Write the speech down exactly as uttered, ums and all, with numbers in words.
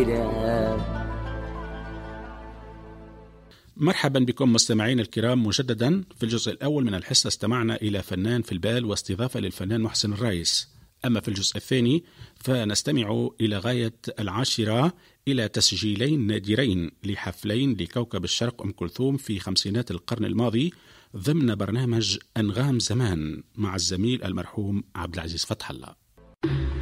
مرحبا بكم مستمعين الكرام مجددا. في الجزء الأول من الحصة استمعنا إلى فنان في البال واستضافة للفنان محسن الرايس. أما في الجزء الثاني فنستمع إلى غاية العاشرة إلى تسجيلين نادرين لحفلين لكوكب الشرق أم كلثوم في خمسينات القرن الماضي ضمن برنامج أنغام زمان مع الزميل المرحوم عبد العزيز فتح الله.